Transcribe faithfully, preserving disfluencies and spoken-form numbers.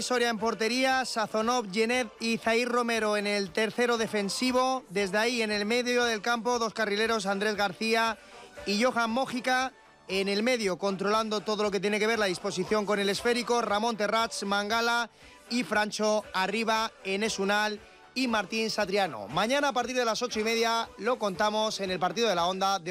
Soria en portería, Sazonov, Genet y Zair Romero en el tercero defensivo. Desde ahí, en el medio del campo, dos carrileros, Andrés García y Johan Mójica. En el medio, controlando todo lo que tiene que ver la disposición con el esférico, Ramón Terrats, Mangala y Francho. Arriba, Enes Unal y Martín Satriano. Mañana a partir de las ocho y media lo contamos en el partido de la Onda de